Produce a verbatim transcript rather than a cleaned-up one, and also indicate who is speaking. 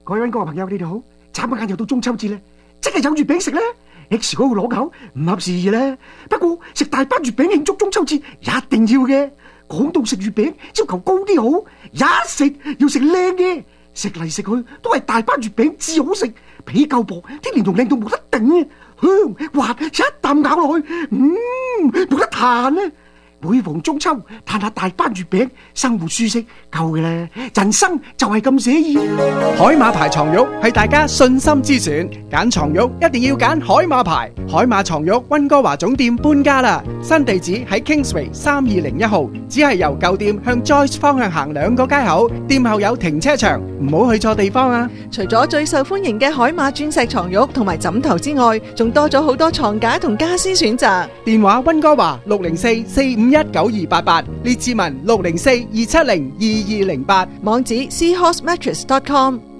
Speaker 1: 各位溫哥華朋友，你哋好！眨下眼又到中秋節啦，真係有月餅食啦。X 嗰個攞口唔合時宜啦，不過食大班月餅慶祝中秋節一定要嘅。講到食月餅，要求高啲好，一食要食靚嘅，食嚟食去都係大班月餅至好食，皮夠薄，啲蓮蓉靚到冇得頂啊，香滑一啖咬落去，嗯，冇得彈啊！每逢中秋，嘆下大班月餅，生活舒適夠嘅啦。人生就係咁寫意。
Speaker 2: 海馬牌床褥係大家信心之選，揀床褥一定要揀海馬牌。海馬床褥溫哥華總店搬家啦，新地址喺 Kingsway 三二零一號，只係由舊店向 Joyce 方向行兩個街口，店後有停車場，唔好去錯地方啊！
Speaker 3: 除咗最受歡迎嘅海馬鑽石床褥同埋枕頭之外，仲多咗好多床架同家私選擇。
Speaker 2: 電話溫哥華六零四四五一九二八八，列治文六零四二七零二二零八，
Speaker 3: 網址 seahorse mattress dot com。